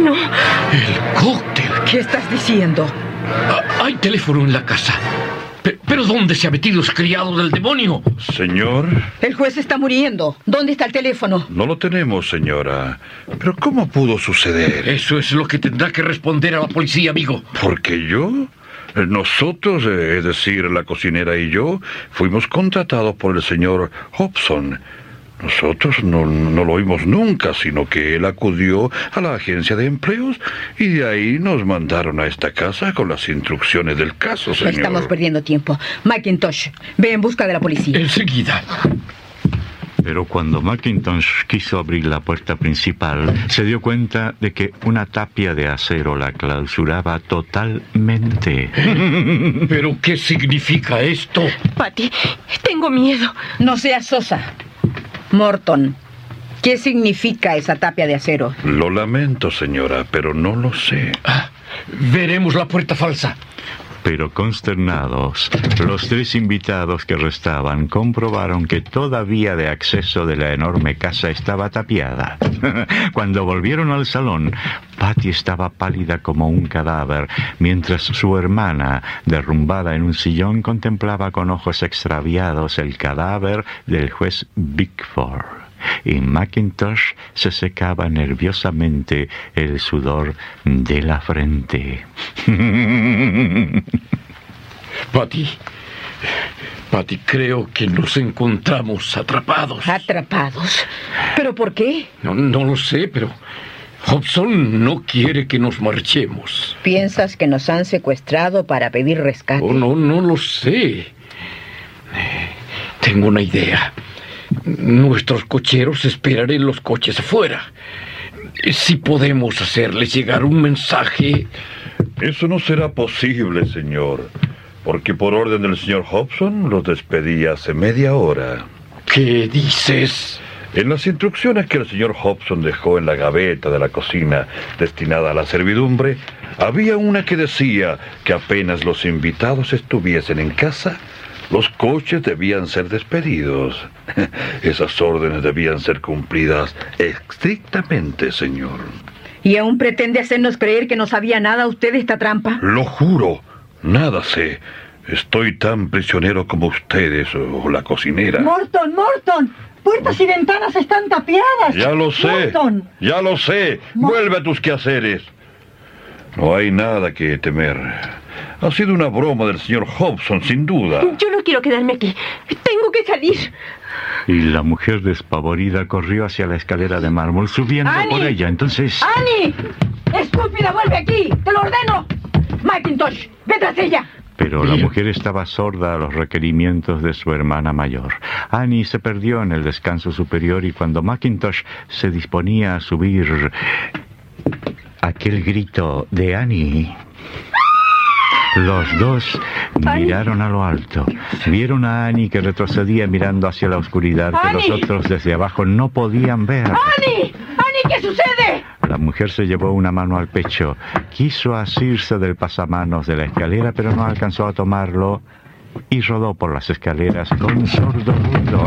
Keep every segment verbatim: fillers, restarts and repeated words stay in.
No. El cóctel. ¿Qué estás diciendo? Ah, hay teléfono en la casa. Pero, ¿Pero dónde se ha metido ese criado del demonio? Señor. El juez está muriendo. ¿Dónde está el teléfono? No lo tenemos, señora. ¿Pero cómo pudo suceder? Eso es lo que tendrá que responder a la policía, amigo. ¿Por qué yo? Nosotros, eh, es decir, la cocinera y yo, fuimos contratados por el señor Hobson. Nosotros no, no lo oímos nunca, sino que él acudió a la agencia de empleos y de ahí nos mandaron a esta casa con las instrucciones del caso, señor. Estamos perdiendo tiempo. Mackintosh, ve en busca de la policía. Enseguida. Pero cuando Mackintosh quiso abrir la puerta principal, se dio cuenta de que una tapia de acero la clausuraba totalmente. ¿Pero qué significa esto? Patty, tengo miedo. No seas sosa. Morton, ¿qué significa esa tapia de acero? Lo lamento, señora, pero no lo sé. Ah, veremos la puerta falsa. Pero consternados, los tres invitados que restaban comprobaron que toda vía de acceso de la enorme casa estaba tapiada. Cuando volvieron al salón, Patty estaba pálida como un cadáver, mientras su hermana, derrumbada en un sillón, contemplaba con ojos extraviados el cadáver del juez Bickford. Y Mackintosh se secaba nerviosamente el sudor de la frente. Patty, Patty, creo que nos encontramos atrapados. ¿Atrapados? ¿Pero por qué? No, no lo sé, pero Hobson no quiere que nos marchemos. ¿Piensas que nos han secuestrado para pedir rescate? Oh, no, no lo sé. Tengo una idea. Nuestros cocheros esperarán en los coches afuera. Si podemos hacerles llegar un mensaje... Eso no será posible, señor, porque por orden del señor Hobson los despedí hace media hora. ¿Qué dices? En las instrucciones que el señor Hobson dejó en la gaveta de la cocina destinada a la servidumbre, había una que decía que apenas los invitados estuviesen en casa, los coches debían ser despedidos. Esas órdenes debían ser cumplidas estrictamente, señor. ¿Y aún pretende hacernos creer que no sabía nada usted de esta trampa? Lo juro, nada sé. Estoy tan prisionero como ustedes o la cocinera. Morton, Morton, puertas y ventanas están tapiadas. Ya lo sé, Morton. ya lo sé. Mor- Vuelve a tus quehaceres. No hay nada que temer. Ha sido una broma del señor Hobson, sin duda. Yo no quiero quedarme aquí. Tengo que salir. Y la mujer despavorida corrió hacia la escalera de mármol, subiendo ¡Annie! por ella. Entonces... ¡Annie! ¡Estúpida, vuelve aquí! ¡Te lo ordeno! Mackintosh, ve tras ella. Pero la mujer estaba sorda a los requerimientos de su hermana mayor. Annie se perdió en el descanso superior y cuando Mackintosh se disponía a subir, aquel grito de Annie... Los dos miraron a lo alto. Vieron a Annie que retrocedía mirando hacia la oscuridad que los ¡Annie! otros desde abajo no podían ver. ¡Annie! ¡Annie, qué sucede! La mujer se llevó una mano al pecho. Quiso asirse del pasamanos de la escalera, pero no alcanzó a tomarlo y rodó por las escaleras con sordo ruido.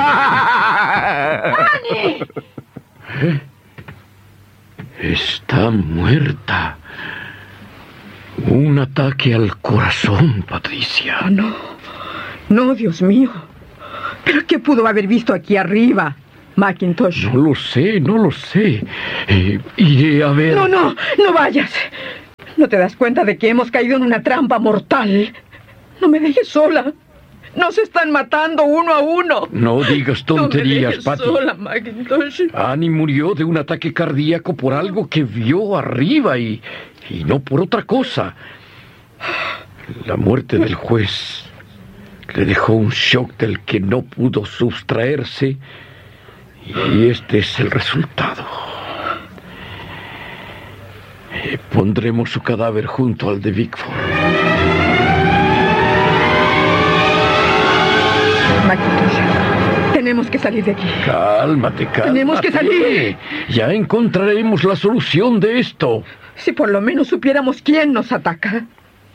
¡Annie! ¿Eh? Está muerta. Un ataque al corazón, Patricia. Oh, no, no, Dios mío. ¿Pero qué pudo haber visto aquí arriba, Mackintosh? No lo sé, no lo sé. Eh, iré a ver... No, no, no vayas. ¿No te das cuenta de que hemos caído en una trampa mortal? No me dejes sola. Nos están matando uno a uno. No digas tonterías, no me dejes Patty. sola, Mackintosh. Annie murió de un ataque cardíaco por algo que vio arriba y, y no por otra cosa. La muerte del juez le dejó un shock del que no pudo sustraerse y este es el resultado. Eh, pondremos su cadáver junto al de Bickford. Mackintosh, tenemos que salir de aquí. Cálmate, cálmate. Tenemos que salir. Ya encontraremos la solución de esto. Si por lo menos supiéramos quién nos ataca.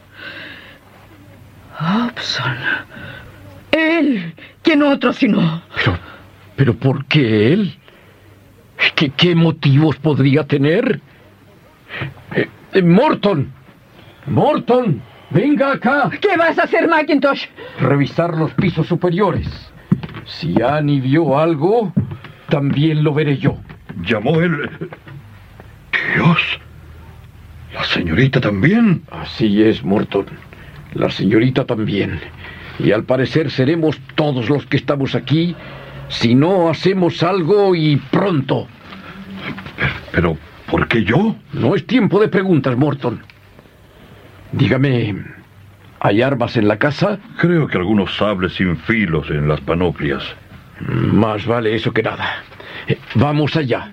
Hobson. Él. ¿Quién otro sino? Pero, pero ¿por qué él? ¿Qué, qué motivos podría tener? Eh, eh, Morton. Morton, venga acá. ¿Qué vas a hacer, Mackintosh? Revisar los pisos superiores. Si Annie vio algo, también lo veré yo. Llamó él. Dios. ¿La señorita también? Así es, Morton. La señorita también. Y al parecer seremos todos los que estamos aquí si no hacemos algo y pronto. Pero, pero, ¿por qué yo? No es tiempo de preguntas, Morton. Dígame, ¿hay armas en la casa? Creo que algunos sables sin filos en las panoplias. Más vale eso que nada. Eh, Vamos allá.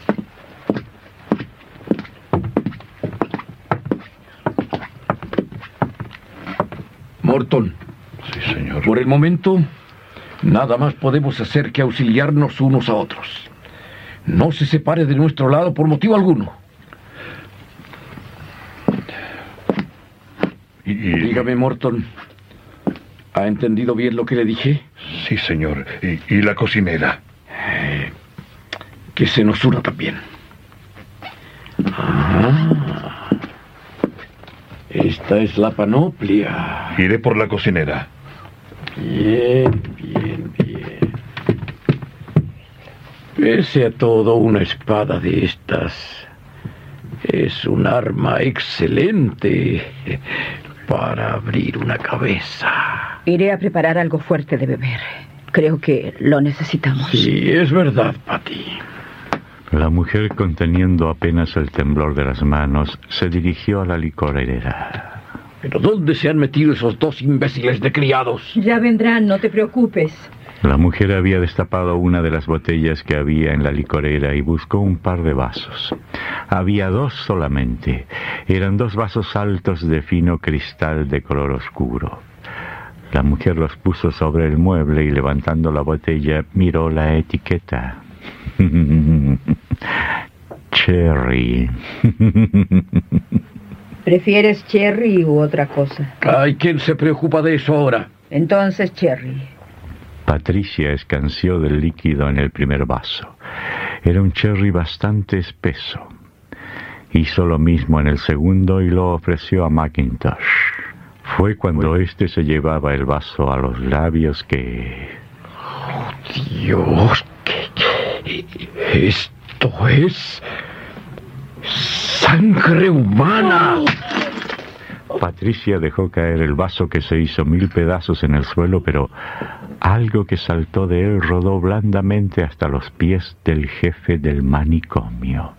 Morton. Sí, señor. Por el momento, nada más podemos hacer que auxiliarnos unos a otros. No se separe de nuestro lado por motivo alguno. Y, y... Dígame, Morton, ¿ha entendido bien lo que le dije? Sí, señor. ¿Y, y la cocinera? Eh, que se nos una también. Ah, esta es la panoplia. Iré por la cocinera. Bien, bien, bien. Pese a todo, una espada de estas es un arma excelente para abrir una cabeza. Iré a preparar algo fuerte de beber. Creo que lo necesitamos. Sí, es verdad, Patty. La mujer, conteniendo apenas el temblor de las manos, se dirigió a la licorera. ¿Pero dónde se han metido esos dos imbéciles de criados? Ya vendrán, no te preocupes. La mujer había destapado una de las botellas que había en la licorera y buscó un par de vasos. Había dos solamente. Eran dos vasos altos de fino cristal de color oscuro. La mujer los puso sobre el mueble y, levantando la botella, miró la etiqueta. Cherry. ¿Prefieres cherry u otra cosa? Hay quien se preocupa de eso ahora. Entonces cherry. Patricia escanció del líquido en el primer vaso. Era un cherry bastante espeso. Hizo lo mismo en el segundo y lo ofreció a Mackintosh. Fue cuando éste se llevaba el vaso a los labios que... ¡Oh, Dios! ¿Qué? Esto es... sangre humana. Patricia dejó caer el vaso, que se hizo mil pedazos en el suelo, pero algo que saltó de él rodó blandamente hasta los pies del jefe del manicomio.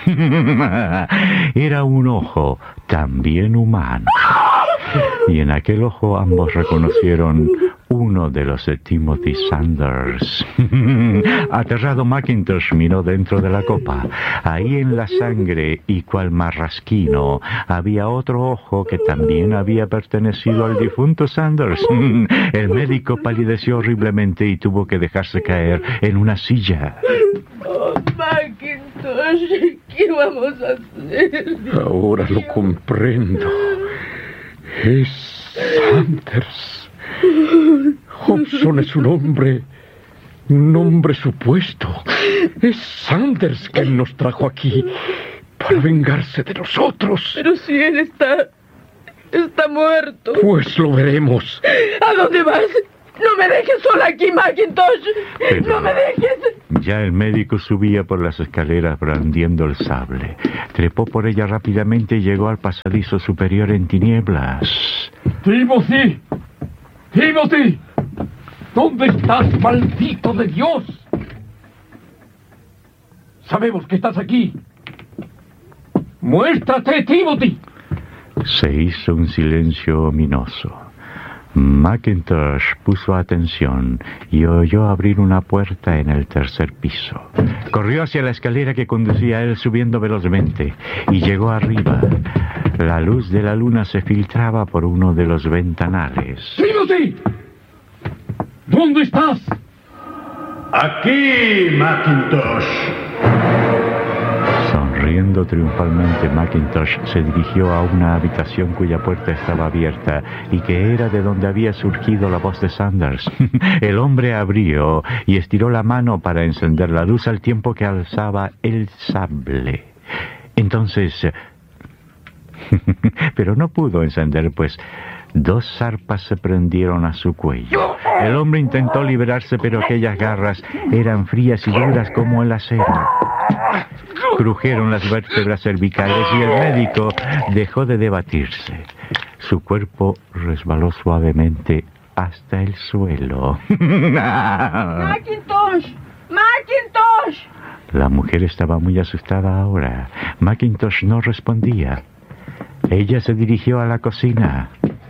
Era un ojo también humano. Y en aquel ojo ambos reconocieron uno de los de Timothy Sanders. Aterrado, Mackintosh miró dentro de la copa. Ahí, en la sangre y cual marrasquino, había otro ojo que también había pertenecido al difunto Sanders. El médico palideció horriblemente y tuvo que dejarse caer en una silla. Oh, Mackintosh, ¿qué vamos a hacer? Ahora lo comprendo. Es Sanders. Hobson es un hombre, un hombre supuesto. Es Sanders quien nos trajo aquí para vengarse de nosotros. Pero si él está... está muerto. Pues lo veremos. ¿A dónde vas? No me dejes sola aquí, Mackintosh. Pero No me dejes. ya el médico subía por las escaleras brandiendo el sable. Trepó por ella rápidamente y llegó al pasadizo superior en tinieblas. Timothy, Timothy, ¿dónde estás, maldito de Dios? Sabemos que estás aquí. Muéstrate, Timothy. Se hizo un silencio ominoso. Mackintosh puso atención y oyó abrir una puerta en el tercer piso. Corrió hacia la escalera que conducía a él, subiendo velozmente, y llegó arriba. La luz de la luna se filtraba por uno de los ventanales. ¡Timothy! ¿Dónde estás? Aquí, Mackintosh. Sonriendo triunfalmente, Mackintosh se dirigió a una habitación cuya puerta estaba abierta y que era de donde había surgido la voz de Sanders. El hombre abrió y estiró la mano para encender la luz al tiempo que alzaba el sable. Entonces... pero no pudo encender, pues dos zarpas se prendieron a su cuello. El hombre intentó liberarse, pero aquellas garras eran frías y duras como el acero. Crujeron las vértebras cervicales y el médico dejó de debatirse. Su cuerpo resbaló suavemente hasta el suelo. ¡Mackintosh! ¡Mackintosh! La mujer estaba muy asustada ahora. Mackintosh no respondía. Ella se dirigió a la cocina.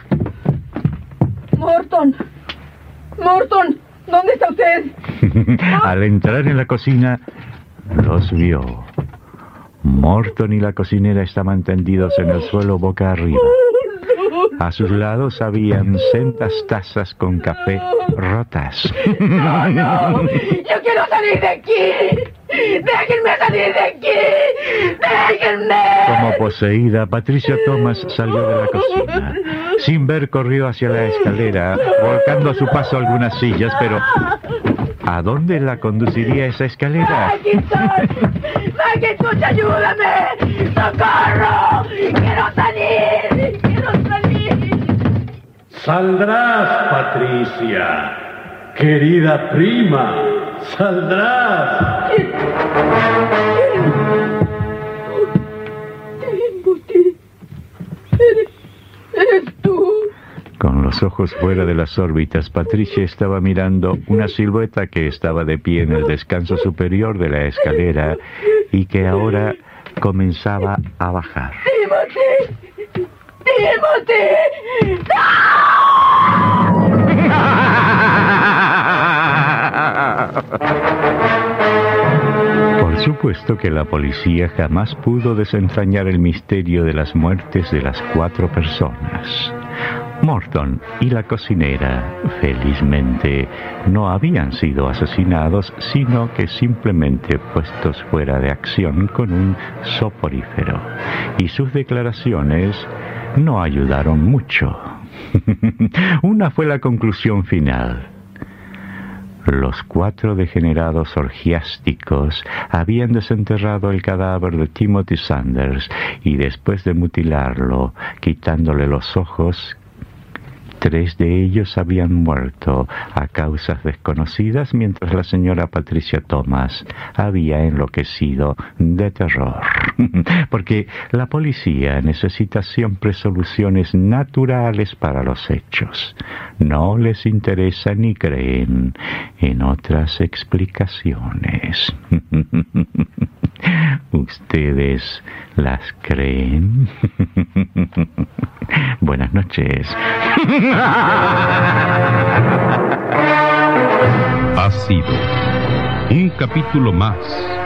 Morton. Morton, ¿dónde está usted? Al entrar en la cocina, los vio. Morton y la cocinera estaban tendidos en el suelo boca arriba. A sus lados habían sendas tazas con café rotas. ¡No, no! ¡Yo quiero salir de aquí! ¡Déjenme salir de aquí! ¡Déjenme! Como poseída, Patricia Thomas salió de la cocina. Sin ver, corrió hacia la escalera, volcando a su paso algunas sillas, pero ¿a dónde la conduciría esa escalera? ¡Mackintosh! ¡Mackintosh, ayúdame! ¡Socorro! ¡Quiero salir! ¡Quiero salir! Saldrás, Patricia. Querida prima, saldrás. Timothy, eres, eres tú. Con los ojos fuera de las órbitas, Patricia estaba mirando una silueta que estaba de pie en el descanso superior de la escalera y que ahora comenzaba a bajar. Timothy, Timothy. Por supuesto que la policía jamás pudo desentrañar el misterio de las muertes de las cuatro personas. Morton y la cocinera, felizmente, no habían sido asesinados, sino que simplemente puestos fuera de acción con un soporífero. Y sus declaraciones no ayudaron mucho. Una fue la conclusión final. Los cuatro degenerados orgiásticos habían desenterrado el cadáver de Timothy Sanders y después de mutilarlo, quitándole los ojos, tres de ellos habían muerto a causas desconocidas, mientras la señora Patricia Thomas había enloquecido de terror. Porque la policía necesita siempre soluciones naturales para los hechos. No les interesa ni creen en otras explicaciones. ¿Ustedes las creen? Buenas noches. Ha sido un capítulo más